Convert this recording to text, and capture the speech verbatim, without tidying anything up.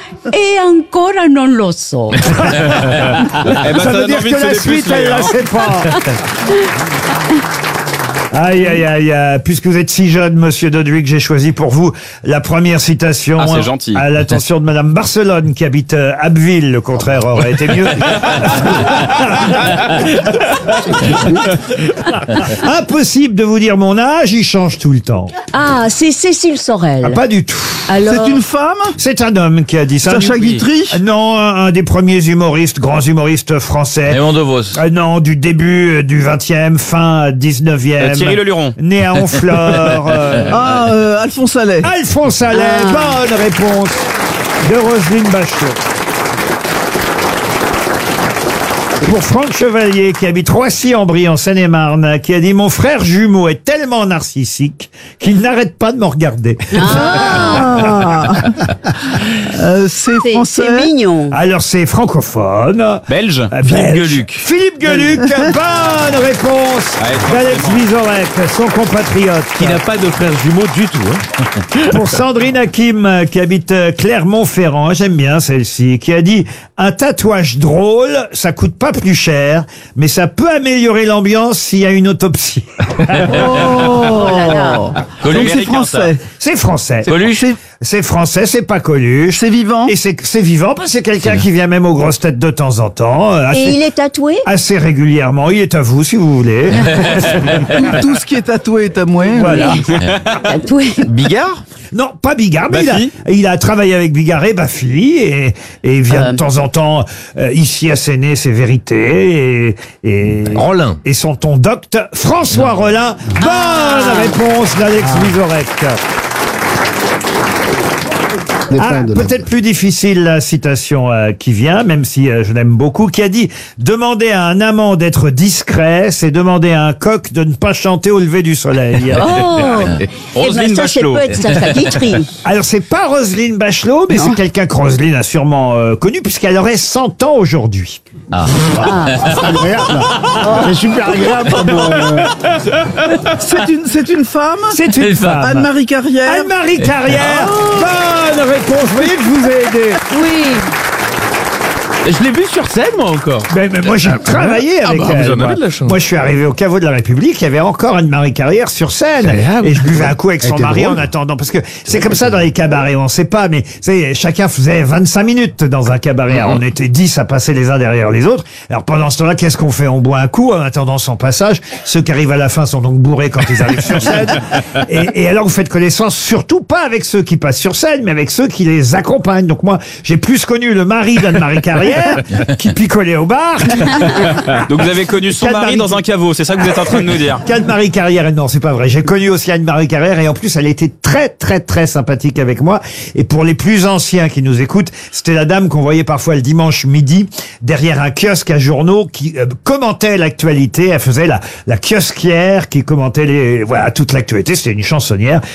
e ancora non lo so. Eh ben, Ça veut dire que la suite, elle la sait pas. Aïe, aïe, aïe, aïe. Puisque vous êtes si jeune, monsieur Dodwick, j'ai choisi pour vous la première citation. Ah, c'est gentil. À l'attention de madame Barcelone, qui habite euh, Abbeville. Le contraire aurait été mieux. Impossible de vous dire mon âge, il change tout le temps. Ah, c'est Cécile Sorel. Ah, pas du tout. Alors, C'est une femme? C'est un homme qui a dit ça. Sacha Guitry? Non, un, un des premiers humoristes, grands humoristes français. Raymond DeVos. Ah non, du début euh, du vingtième, fin dix-neuvième. Euh, Thierry Leluron. Né à Honfleur. euh, Ah, euh, Alphonse Allais. Alphonse Allais, bonne réponse de Roselyne Bachelot. Pour Franck Chevalier, qui habite Roissy-en-Brie, en Seine-et-Marne, qui a dit « Mon frère jumeau est tellement narcissique qu'il n'arrête pas de me regarder. Ah. Euh, c'est c'est français. c'est mignon. » Alors, c'est francophone. Belge. Euh, Philippe belge. Gueluc. Philippe Gueluc, bonne réponse Ouais, d'Alex forcément. Vizorek, son compatriote. Qui n'a pas de frère jumeau du tout. Hein. Pour Sandrine Hakim, qui habite Clermont-Ferrand, j'aime bien celle-ci, qui a dit « Un tatouage drôle, ça coûte pas plus cher, mais ça peut améliorer l'ambiance s'il y a une autopsie. Oh là là. Donc Coluche c'est américain, ça. français. » C'est français. Coluche. C'est- C'est français, c'est pas Coluche. C'est vivant. Et c'est c'est vivant, parce que c'est quelqu'un qui vient même aux grosses têtes de temps en temps, euh, Et assez, il est tatoué? assez régulièrement. Il est à vous, si vous voulez. Tout ce qui est tatoué est à moi. Voilà. Tatoué. Bigard? Non, pas Bigard, mais il a, Baffy il a travaillé avec Bigard et Baffy, et, et il vient de temps en temps euh, ici à Séné, ses vérités, et, et, Rollin. et son ton docte, François Rollin. Bonne réponse d'Alex Vizorek. Ah, peut-être plus difficile la citation euh, qui vient, même si euh, je l'aime beaucoup, qui a dit « Demander à un amant d'être discret, c'est demander à un coq de ne pas chanter au lever du soleil. Oh. Eh Roselyne ben, ça, c'est Bachelot. peut-être Sacha Guitry. » Alors, c'est pas Roselyne Bachelot, mais c'est quelqu'un que Roselyne a sûrement euh, connu, puisqu'elle aurait cent ans aujourd'hui. C'est super agréable. C'est une, c'est une femme. C'est une femme. Anne-Marie Carrière. Anne-Marie Carrière. Bonne réponse. Vous voyez que je vous ai aidé. Oui. Je l'ai vu sur scène, moi, encore. Mais, mais moi, j'ai travaillé Ah avec bah, elle. vous en moi. avez de la chance. Moi, je suis arrivé au caveau de la République, il y avait encore Anne-Marie Carrière sur scène. Agréable. Et je buvais un coup avec Elle son était mari drôle. en attendant. Parce que c'est comme ça dans les cabarets, on sait pas, mais c'est chacun faisait vingt-cinq minutes dans un cabaret. Alors, on était dix à passer les uns derrière les autres. Alors, pendant ce temps-là, qu'est-ce qu'on fait? On boit un coup en attendant son passage. Ceux qui arrivent à la fin sont donc bourrés quand ils arrivent sur scène. Et, et alors, vous faites connaissance surtout pas avec ceux qui passent sur scène, mais avec ceux qui les accompagnent. Donc moi, j'ai plus connu le mari d'Anne-Marie Carrière, qui picolait au bar, Donc vous avez connu son Anne-Marie- mari dans un caveau, c'est ça que vous êtes en train de nous dire. qu'Anne-Marie Carrière. Et non, c'est pas vrai. J'ai connu aussi Anne-Marie Carrière, et en plus, elle était très, très, très sympathique avec moi. Et pour les plus anciens qui nous écoutent, c'était la dame qu'on voyait parfois le dimanche midi derrière un kiosque à journaux qui euh, commentait l'actualité. Elle faisait la, la kiosquière qui commentait les, voilà, toute l'actualité. C'était une chansonnière.